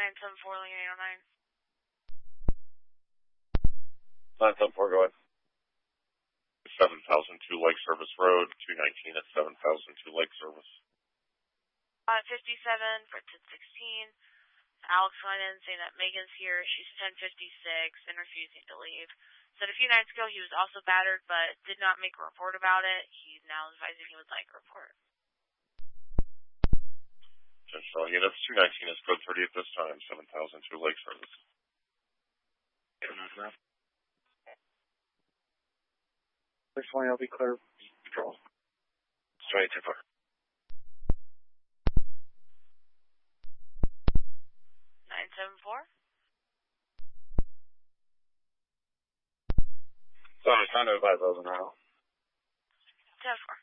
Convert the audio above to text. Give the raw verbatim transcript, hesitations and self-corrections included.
nine seven four, Lane eight oh nine. nine seven four, go ahead. seven thousand two Lake Service Road, two nineteen at seven thousand two Lake Service. Uh, fifty-seven for ten sixteen. Alex went in saying that Megan's here. She's ten fifty-six and refusing to leave. Said a few nights ago he was also battered, but did not make a report about it. He's now advising he would like a report. Central Units, two nineteen is code thirty at this time, seven thousand two Lake Service. six twenty, I'll be clear. Control. Straight to far. nine seven four. Sorry, sign of five thousand now. ten four.